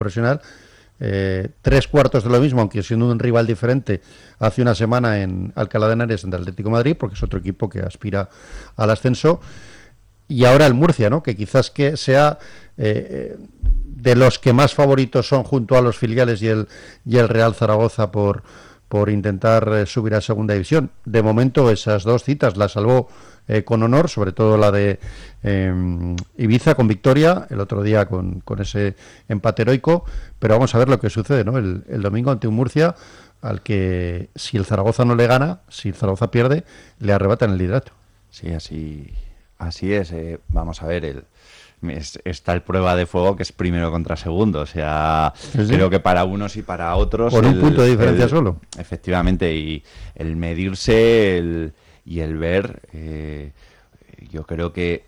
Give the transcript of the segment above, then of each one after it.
profesional. Tres cuartos de lo mismo, aunque siendo un rival diferente, hace una semana en Alcalá de Henares ante Atlético de Madrid, porque es otro equipo que aspira al ascenso. Y ahora el Murcia, ¿no? Que quizás que sea de los que más favoritos son junto a los filiales y el Real Zaragoza por intentar subir a segunda división. De momento esas dos citas las salvó con honor, sobre todo la de Ibiza con victoria, el otro día con ese empate heroico, pero vamos a ver lo que sucede, ¿no? El domingo ante un Murcia al que si el Zaragoza no le gana, si el Zaragoza pierde, le arrebatan el liderato. Sí, así es. Vamos a ver, está el prueba de fuego que es primero contra segundo. O sea, sí. Creo que para unos y para otros... Por un punto de diferencia solo. Efectivamente, y el medirse y el ver, yo creo que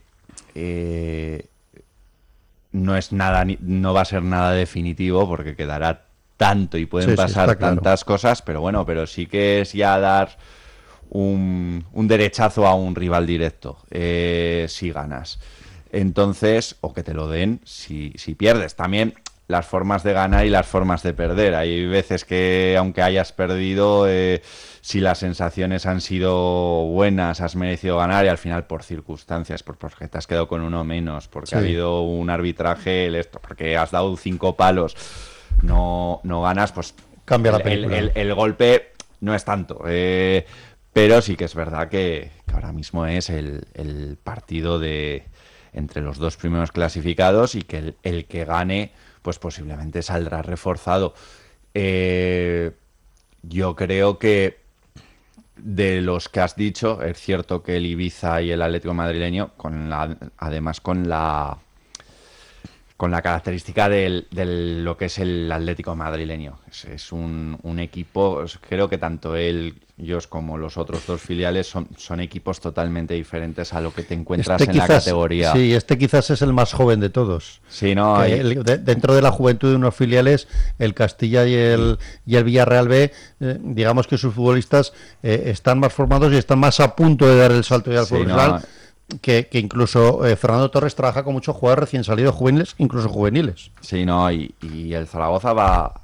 no va a ser nada definitivo porque quedará tanto y pueden pasar tantas cosas, pero bueno, pero sí que es ya dar un derechazo a un rival directo si ganas. Entonces, o que te lo den si pierdes. También las formas de ganar y las formas de perder. Hay veces que, aunque hayas perdido, si las sensaciones han sido buenas, has merecido ganar y al final por circunstancias, porque te has quedado con uno menos, porque ha habido un arbitraje, porque has dado 5 palos, no ganas, pues cambia la película. El golpe no es tanto. Pero sí que es verdad que ahora mismo es el partido entre los dos primeros clasificados y que el que gane, pues posiblemente saldrá reforzado. Yo creo que de los que has dicho, es cierto que el Ibiza y el Atlético madrileño, además con la característica de lo que es el Atlético madrileño. Es un equipo, creo que tanto ellos como los otros dos filiales son equipos totalmente diferentes a lo que te encuentras en la categoría. Sí, quizás es el más joven de todos. Sí, ¿no? Dentro de la juventud de unos filiales, el Castilla y el Villarreal B, digamos que sus futbolistas están más formados y están más a punto de dar el salto ya al profesional. Que incluso Fernando Torres trabaja con muchos jugadores recién salidos juveniles, incluso juveniles. Sí, no, y el Zaragoza va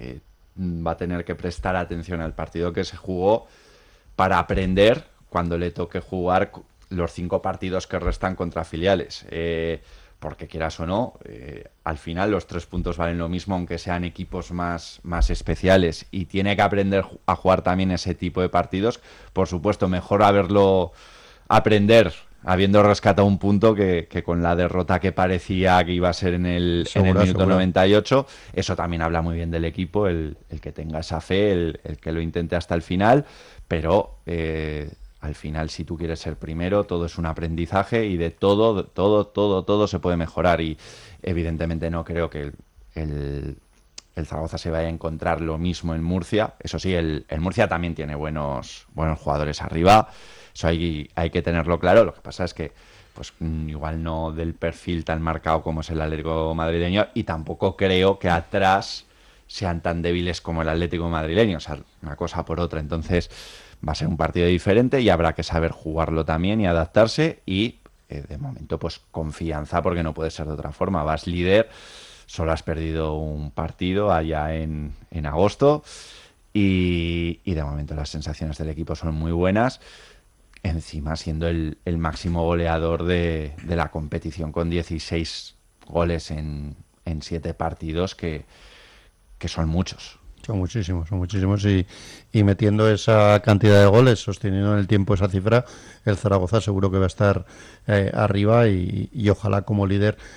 a tener que prestar atención al partido que se jugó para aprender cuando le toque jugar los 5 partidos que restan contra filiales. Porque quieras o no, al final los 3 puntos valen lo mismo, aunque sean equipos más especiales, y tiene que aprender a jugar también ese tipo de partidos. Por supuesto, mejor aprender habiendo rescatado un punto que con la derrota que parecía que iba a ser en el minuto 98. Eso también habla muy bien del equipo, el que tenga esa fe, el que lo intente hasta el final, pero al final, si tú quieres ser primero, todo es un aprendizaje y de todo se puede mejorar, y evidentemente no creo que el Zaragoza se vaya a encontrar lo mismo en Murcia. Eso sí, el Murcia también tiene buenos jugadores arriba. Eso hay que tenerlo claro. Lo que pasa es que pues igual no del perfil tan marcado como es el Atlético madrileño, y tampoco creo que atrás sean tan débiles como el Atlético madrileño. O sea, una cosa por otra. Entonces va a ser un partido diferente y habrá que saber jugarlo también y adaptarse, y de momento pues confianza, porque no puede ser de otra forma. Vas líder, solo has perdido un partido allá en agosto, y de momento las sensaciones del equipo son muy buenas. Encima siendo el máximo goleador de la competición con 16 goles en 7 partidos, que son muchos. Son muchísimos y metiendo esa cantidad de goles, sosteniendo en el tiempo esa cifra, el Zaragoza seguro que va a estar arriba y ojalá como líder